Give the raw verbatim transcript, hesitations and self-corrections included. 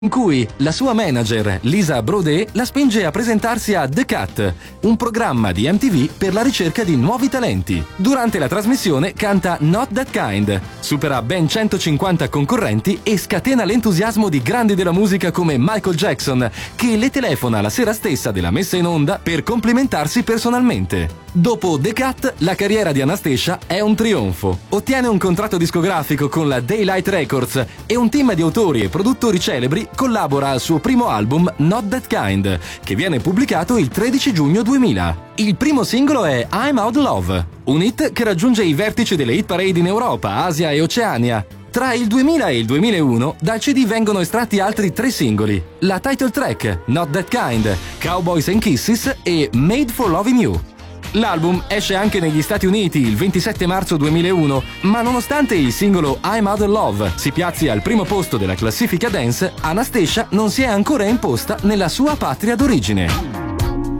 in cui la sua manager, Lisa Braudet, la spinge a presentarsi a The Cut, un programma di M T V per la ricerca di nuovi talenti. Durante la trasmissione canta Not That Kind, supera ben centocinquanta concorrenti e scatena l'entusiasmo di grandi della musica come Michael Jackson, che le telefona la sera stessa della messa in onda per complimentarsi personalmente. Dopo The Cut, la carriera di Anastacia è un trionfo. Ottiene un contratto discografico con la Daylight Records e un team di autori e produttori celebri collabora al suo primo album Not That Kind, che viene pubblicato il tredici giugno duemila. Il primo singolo è I'm Out Love, un hit che raggiunge i vertici delle hit parade in Europa, Asia e Oceania. Tra il duemila e il duemilauno dal C D vengono estratti altri tre singoli: la title track Not That Kind, Cowboys and Kisses e Made for Loving You. L'album esce anche negli Stati Uniti il ventisette marzo duemilauno, ma nonostante il singolo I'm Out of Love si piazzi al primo posto della classifica dance, Anastacia non si è ancora imposta nella sua patria d'origine.